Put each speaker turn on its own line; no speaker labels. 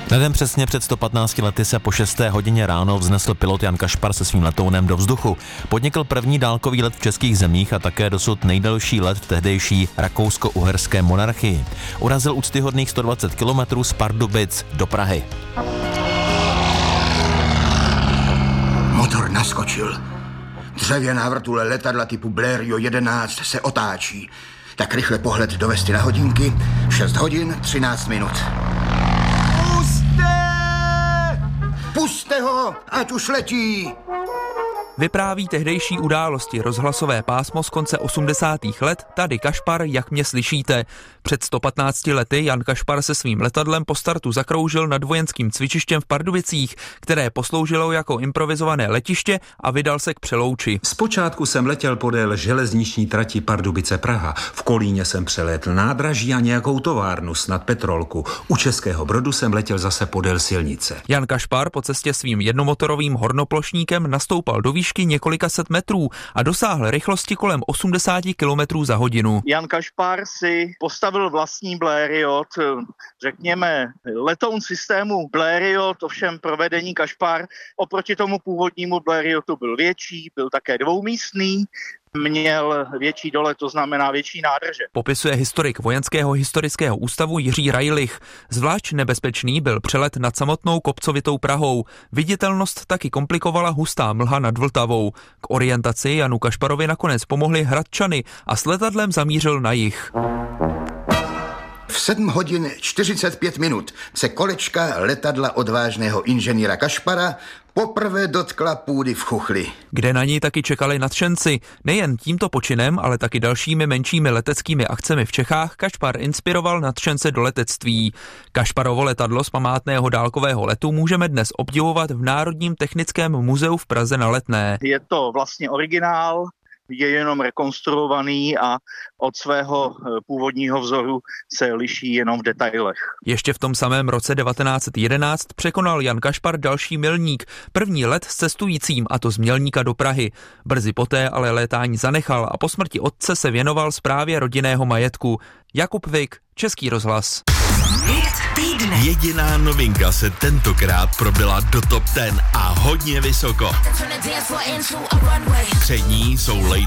Dnem přesně před 115 lety se po 6. hodině ráno vznesl pilot Jan Kašpar se svým letounem do vzduchu. Podnikl první dálkový let v českých zemích a také dosud nejdelší let v tehdejší rakousko-uherské monarchii. Urazil úctyhodných 120 km z Pardubic do Prahy.
Motor naskočil. Dřevěná vrtule letadla typu Blériot 11 se otáčí. Tak rychle pohled do vesty na hodinky. 6 hodin 13 minut. Pusťte ho, ať už letí!
Vypráví tehdejší události rozhlasové pásmo z konce 80. let, tady Kašpar, jak mě slyšíte. Před 115 lety Jan Kašpar se svým letadlem po startu zakroužil nad vojenským cvičištěm v Pardubicích, které posloužilo jako improvizované letiště, a vydal se k Přelouči.
Zpočátku jsem letěl podél železniční trati Pardubice-Praha. V Kolíně jsem přelétl nádraží a nějakou továrnu, snad petrolku. U Českého Brodu jsem letěl zase podél silnice.
Jan Kašpar po cestě svým jednomotorovým hornoplošníkem nastoupal do výšky několika set metrů a dosáhl rychlosti kolem 80 km za hodinu.
Jan Kašpar si postavil vlastní Blériot, řekněme letoun systému Blériot, ovšem provedení Kašpar oproti tomu původnímu Blériotu byl větší, byl také dvoumístný, měl větší dole, to znamená větší nádrže.
Popisuje historik Vojenského historického ústavu Jiří Rajlich. Zvlášť nebezpečný byl přelet nad samotnou kopcovitou Prahou. Viditelnost taky komplikovala hustá mlha nad Vltavou. K orientaci Janu Kašparovi nakonec pomohli Hradčany a s letadlem zamířil na jih.
V 7 hodin 45 minut se kolečka letadla odvážného inženýra Kašpara poprvé dotkla půdy v Chuchli.
Kde na ní taky čekali nadšenci. Nejen tímto počinem, ale taky dalšími menšími leteckými akcemi v Čechách Kašpar inspiroval nadšence do letectví. Kašparovo letadlo z památného dálkového letu můžeme dnes obdivovat v Národním technickém muzeu v Praze na Letné.
Je to vlastně originál, je jenom rekonstruovaný a od svého původního vzoru se liší jenom v detailech.
Ještě v tom samém roce 1911 překonal Jan Kašpar další milník, první let s cestujícím, a to z Mělníka do Prahy. Brzy poté ale létání zanechal a po smrti otce se věnoval správě rodinného majetku. Jakub Vik, Český rozhlas.
Jediná novinka se tentokrát probila do top 10 a hodně vysoko. Před ní jsou Lady